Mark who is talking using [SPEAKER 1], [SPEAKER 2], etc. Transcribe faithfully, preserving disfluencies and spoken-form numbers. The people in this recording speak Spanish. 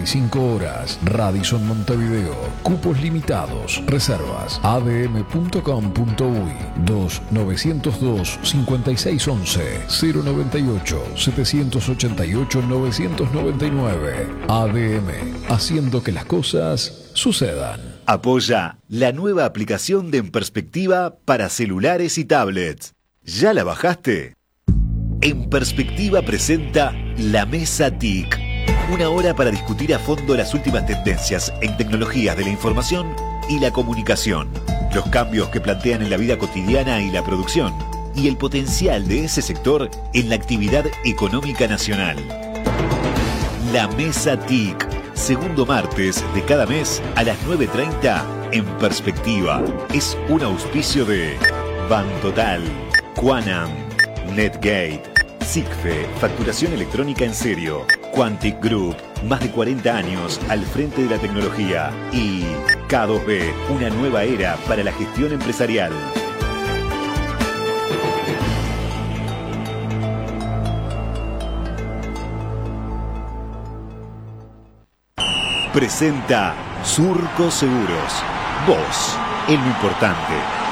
[SPEAKER 1] y cinco horas. Radisson Montevideo. Cupos limitados. Reservas a d m punto com punto u y dos nueve cero dos cinco seis uno uno cero nueve ocho siete ocho ocho nueve nueve nueve. A D M, haciendo que las cosas sucedan.
[SPEAKER 2] Apoya la nueva aplicación de En Perspectiva para celulares y tablets. ¿Ya la bajaste? En Perspectiva presenta La Mesa T I C. Una hora para discutir a fondo las últimas tendencias en tecnologías de la información y la comunicación, los cambios que plantean en la vida cotidiana y la producción, y el potencial de ese sector en la actividad económica nacional. La Mesa T I C, segundo martes de cada mes a las nueve treinta en Perspectiva. Es un auspicio de Bantotal, Quanam, Netgate, SICFE, facturación electrónica en serio, Quantic Group, más de cuarenta años al frente de la tecnología, y K dos B, una nueva era para la gestión empresarial. Presenta Surco Seguros. Vos, en lo importante.